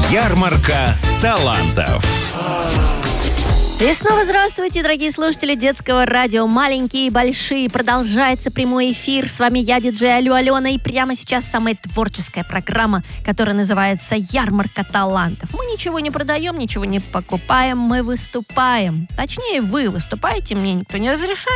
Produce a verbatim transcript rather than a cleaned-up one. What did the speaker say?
Ярмарка талантов. И снова здравствуйте, дорогие слушатели детского радио «Маленькие и большие». Продолжается прямой эфир. С вами я, диджей Алю Алена. И прямо сейчас самая творческая программа, которая называется «Ярмарка талантов». Мы ничего не продаем, ничего не покупаем, мы выступаем. Точнее, вы выступаете, мне никто не разрешает.